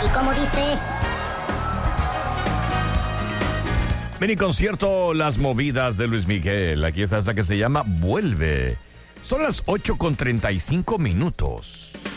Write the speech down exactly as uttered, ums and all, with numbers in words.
tal como dice. Mini concierto Las Movidas de Luis Miguel. Aquí está esta que se llama Vuelve. Son las ocho con treinta y cinco minutos.